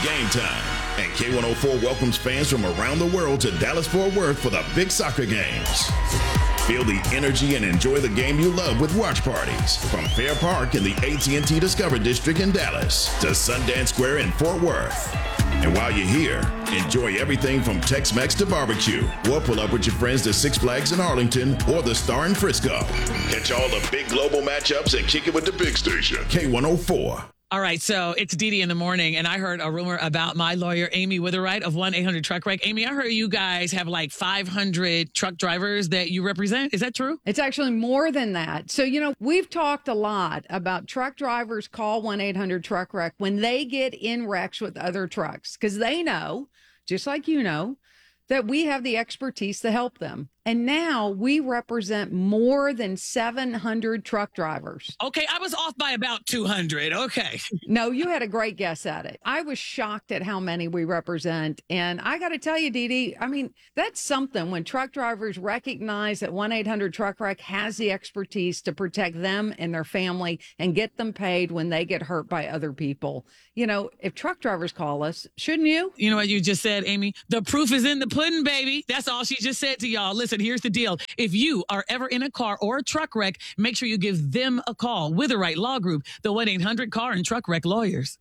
game time. And K104 welcomes fans from around the world to Dallas-Fort Worth for the big soccer games. Feel the energy and enjoy the game you love with watch parties from Fair Park in the AT&T Discover District in Dallas to Sundance Square in Fort Worth. And while you're here, enjoy everything from Tex-Mex to barbecue, or pull up with your friends to Six Flags in Arlington or the Star in Frisco. Catch all the big global matchups and kick it with the big station, K104. All right, so it's Didi in the morning, and I heard a rumor about my lawyer, Amy Witherite of 1-800-TRUCK-WRECK. Amy, I heard you guys have like 500 truck drivers that you represent. Is that true? It's actually more than that. So, we've talked a lot about truck drivers call 1-800-TRUCK-WRECK when they get in wrecks with other trucks, because they know, just like you know, that we have the expertise to help them. And now we represent more than 700 truck drivers. Okay, I was off by about 200. Okay. No, you had a great guess at it. I was shocked at how many we represent. And I got to tell you, Didi, that's something when truck drivers recognize that 1-800-TRUCK-WRECK has the expertise to protect them and their family and get them paid when they get hurt by other people. If truck drivers call us, shouldn't you? You know what you just said, Amy? The proof is in the pudding, baby. That's all she just said to y'all. Listen, here's the deal. If you are ever in a car or a truck wreck, make sure you give them a call. Witherite Law Group, the 1-800-CAR and Truck Wreck Lawyers.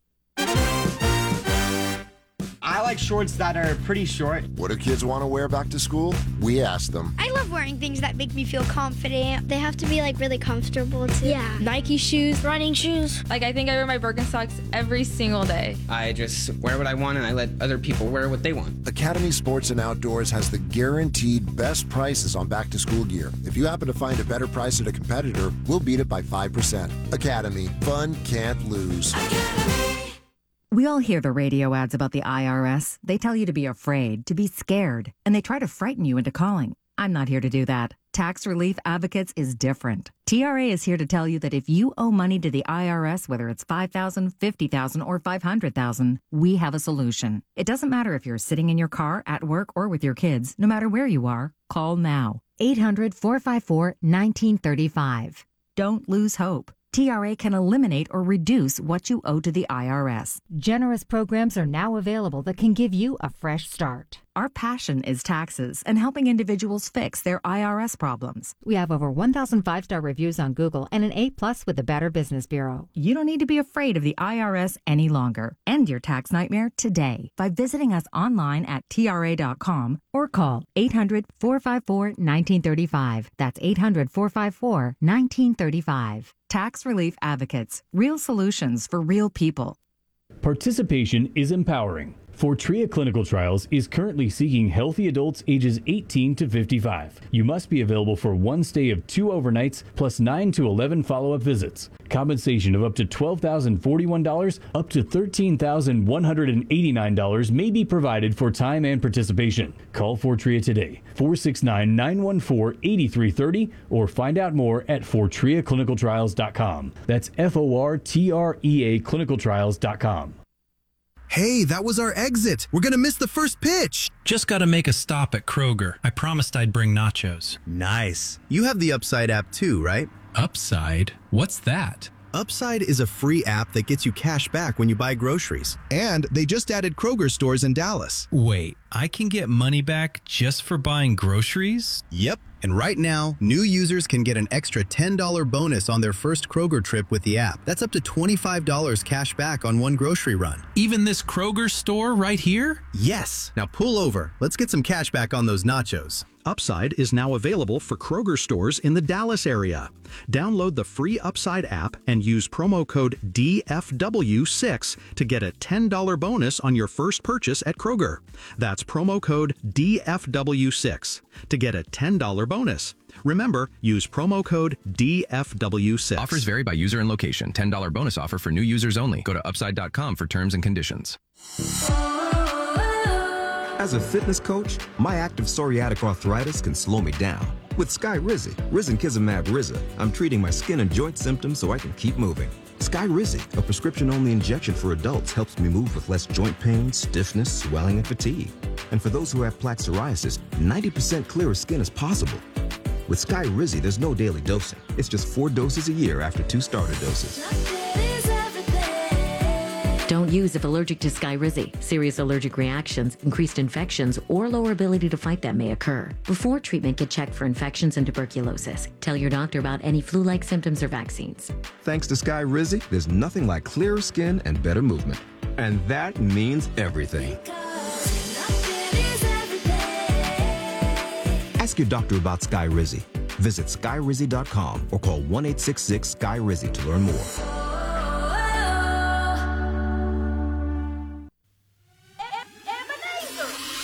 I like shorts that are pretty short. What do kids want to wear back to school? We ask them. I love wearing things that make me feel confident. They have to be really comfortable too. Yeah. Nike shoes, running shoes. I think I wear my Birkenstocks every single day. I just wear what I want and I let other people wear what they want. Academy Sports and Outdoors has the guaranteed best prices on back to school gear. If you happen to find a better price at a competitor, we'll beat it by 5%. Academy, fun can't lose. We all hear the radio ads about the IRS. They tell you to be afraid, to be scared, and they try to frighten you into calling. I'm not here to do that. Tax Relief Advocates is different. TRA is here to tell you that if you owe money to the IRS, whether it's $5,000, $50,000, or $500,000, we have a solution. It doesn't matter if you're sitting in your car, at work, or with your kids. No matter where you are, call now. 800-454-1935. Don't lose hope. TRA can eliminate or reduce what you owe to the IRS. Generous programs are now available that can give you a fresh start. Our passion is taxes and helping individuals fix their IRS problems. We have over 1,000 5-star reviews on Google and an A+ with the Better Business Bureau. You don't need to be afraid of the IRS any longer. End your tax nightmare today by visiting us online at TRA.com or call 800-454-1935. That's 800-454-1935. Tax Relief Advocates. Real solutions for real people. Participation is empowering. Fortrea Clinical Trials is currently seeking healthy adults ages 18 to 55. You must be available for one stay of 2 overnights plus 9 to 11 follow-up visits. Compensation of up to $12,041 up to $13,189 may be provided for time and participation. Call Fortrea today, 469-914-8330, or find out more at FortreaClinicalTrials.com. That's FORTREA Clinicaltrials.com. Hey, that was our exit. We're going to miss the first pitch. Just got to make a stop at Kroger. I promised I'd bring nachos. Nice. You have the Upside app too, right? Upside? What's that? Upside is a free app that gets you cash back when you buy groceries. And they just added Kroger stores in Dallas. Wait, I can get money back just for buying groceries? Yep. And right now, new users can get an extra $10 bonus on their first Kroger trip with the app. That's up to $25 cash back on one grocery run. Even this Kroger store right here? Yes. Now pull over. Let's get some cash back on those nachos. Upside is now available for Kroger stores in the Dallas area. Download the free Upside app and use promo code DFW6 to get a $10 bonus on your first purchase at Kroger. That's promo code DFW6 to get a $10 bonus. Remember, use promo code DFW6. Offers vary by user and location. $10 bonus offer for new users only. Go to upside.com for terms and conditions. As a fitness coach, my active psoriatic arthritis can slow me down. With Skyrizi, Risankizumab Riza, I'm treating my skin and joint symptoms so I can keep moving. Skyrizi, a prescription-only injection for adults, helps me move with less joint pain, stiffness, swelling, and fatigue. And for those who have plaque psoriasis, 90% clearer skin is possible. With Skyrizi, there's no daily dosing. It's just 4 doses a year after 2 starter doses. Don't use if allergic to Skyrizi. Serious allergic reactions, increased infections, or lower ability to fight them may occur. Before treatment, get checked for infections and tuberculosis. Tell your doctor about any flu-like symptoms or vaccines. Thanks to Skyrizi, there's nothing like clearer skin and better movement. And that means everything. Ask your doctor about Skyrizi. Visit Skyrizi.com or call 1-866-SKY-RIZZI to learn more.